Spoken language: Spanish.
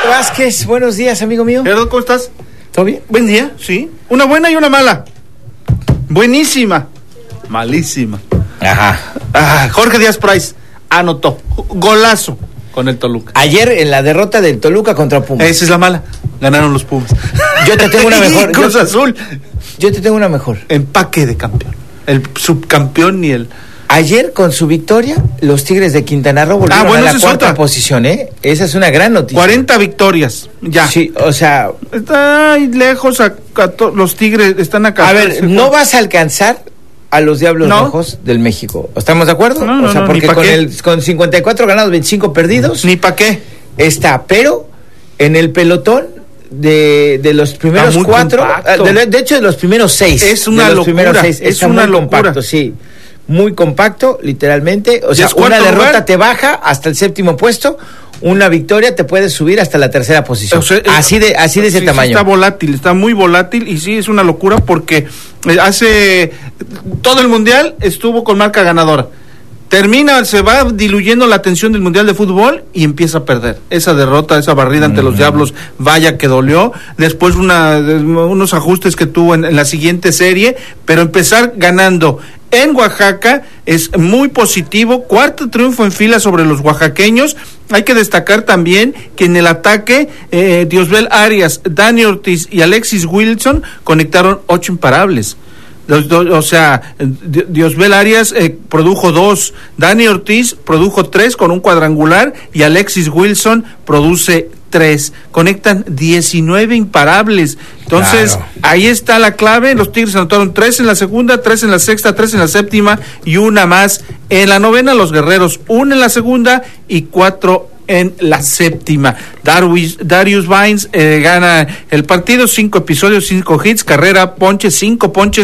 Vázquez, buenos días, amigo mío. Gerardo, ¿cómo estás? ¿Todo bien? Buen día, sí. Una buena y una mala. Buenísima. Malísima. Ajá. Jorge Díaz Price anotó. Golazo con el Toluca. Ayer en la derrota del Toluca contra Pumas. Esa es la mala. Ganaron los Pumas. Yo te tengo una mejor. Cruz Azul. Yo te tengo una mejor. Empaque de campeón. El subcampeón y el... Ayer con su victoria, los Tigres de Quintana Roo volvieron a la cuarta posición, ¿eh? Esa es una gran noticia. 40 victorias, ya. Sí, o sea... Está ahí lejos, los Tigres están acá. A ver, no vas a alcanzar a los Diablos Rojos del México. ¿Estamos de acuerdo? No, o sea, porque con 54 ganados, 25 perdidos... Ni pa' qué. Está, pero en el pelotón de los primeros 4... De hecho, de los primeros 6. Es una locura. Es una locura. Compacto, sí. Muy compacto, literalmente. O sea, una derrota te baja hasta el 7º puesto, una victoria te puede subir hasta la 3ª posición. O sea, así de ese tamaño. Está volátil, está muy volátil y sí es una locura porque hace todo el mundial estuvo con marca ganadora. Termina, se va diluyendo la atención del Mundial de Fútbol y empieza a perder. Esa derrota, esa barrida ante los Diablos, vaya que dolió. Después unos ajustes que tuvo en la siguiente serie, pero empezar ganando en Oaxaca es muy positivo. 4º triunfo en fila sobre los oaxaqueños. Hay que destacar también que en el ataque Diosbel Arias, Dani Ortiz y Alexis Wilson conectaron 8 imparables. O sea, Diosbel Arias produjo 2, Dani Ortiz produjo 3 con un cuadrangular y Alexis Wilson produce 3. Conectan 19 imparables. Entonces, claro, ahí está la clave. Los Tigres anotaron 3 en la segunda, 3 en la sexta, 3 en la séptima y una más en la novena. Los Guerreros 1 en la segunda y 4 en la séptima. Darius Vines gana el partido, 5 episodios, 5 hits, carrera, ponche, 5 ponches